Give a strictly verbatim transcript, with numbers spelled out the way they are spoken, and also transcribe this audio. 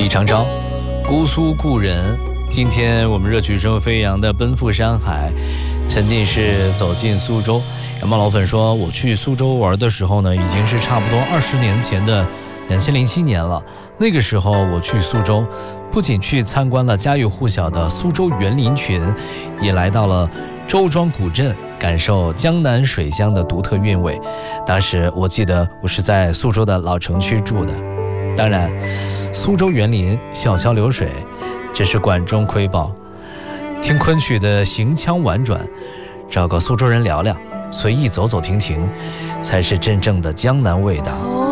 李长昭，姑苏故人。今天我们热曲声飞扬的奔赴山海，沉浸式走进苏州。杨茂老粉说，我去苏州玩的时候呢，已经是差不多二十年前的两千零七年了。那个时候我去苏州，不仅去参观了家喻户晓的苏州园林群，也来到了周庄古镇，感受江南水乡的独特韵味。当时我记得我是在苏州的老城区住的。当然，苏州园林小桥流水，这是管中窥豹。听昆曲的行腔婉转，找个苏州人聊聊，随意走走停停，才是真正的江南味道。